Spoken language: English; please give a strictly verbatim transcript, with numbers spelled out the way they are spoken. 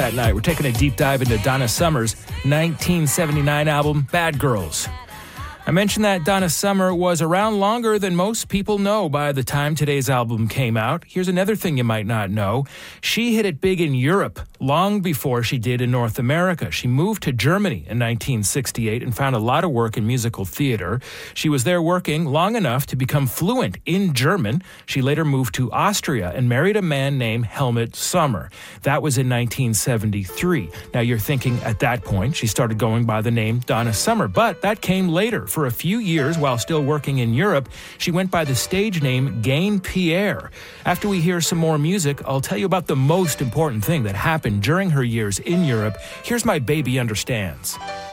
that night. We're taking a deep dive into Donna Summer's nineteen seventy-nine album, Bad Girls. I mentioned that Donna Summer was around longer than most people know by the time today's album came out. Here's another thing you might not know. She hit it big in Europe long before she did in North America. She moved to Germany in nineteen sixty-eight and found a lot of work in musical theater. She was there working long enough to become fluent in German. She later moved to Austria and married a man named Helmut Sommer. That was in nineteen seventy-three. Now you're thinking at that point she started going by the name Donna Summer, but that came later. For a few years, while still working in Europe, she went by the stage name Gain Pierre. After we hear some more music, I'll tell you about the most important thing that happened during her years in Europe. Here's My Baby Understands.